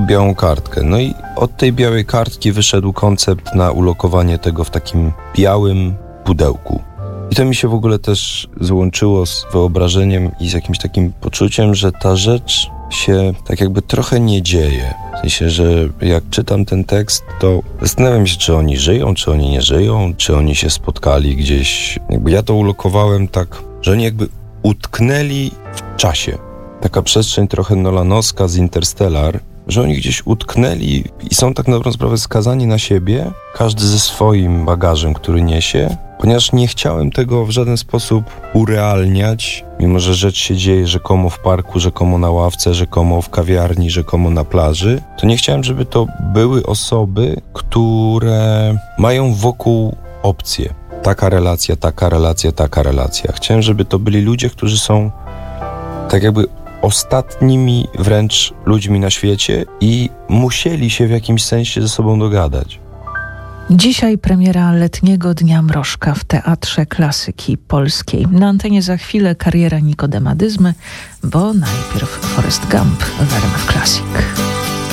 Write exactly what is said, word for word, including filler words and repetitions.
białą kartkę. No i od tej białej kartki wyszedł koncept na ulokowanie tego w takim białym pudełku. I to mi się w ogóle też złączyło z wyobrażeniem i z jakimś takim poczuciem, że ta rzecz się tak jakby trochę nie dzieje. W sensie, że jak czytam ten tekst, to zastanawiam się, czy oni żyją, czy oni nie żyją, czy oni się spotkali gdzieś. Jakby ja to ulokowałem tak, że oni jakby utknęli w czasie. Taka przestrzeń trochę nolanowska z Interstellar, że oni gdzieś utknęli i są tak na dobrą sprawę skazani na siebie, każdy ze swoim bagażem, który niesie, ponieważ nie chciałem tego w żaden sposób urealniać, mimo że rzecz się dzieje rzekomo w parku, rzekomo na ławce, rzekomo w kawiarni, rzekomo na plaży, to nie chciałem, żeby to były osoby, które mają wokół opcje. Taka relacja, taka relacja, taka relacja. Chciałem, żeby to byli ludzie, którzy są tak jakby ostatnimi wręcz ludźmi na świecie i musieli się w jakimś sensie ze sobą dogadać. Dzisiaj premiera Letniego Dnia Mrożka w Teatrze Klasyki Polskiej. Na antenie za chwilę kariera Nikodema Dyzmy, bo najpierw Forrest Gump w R M F Classic.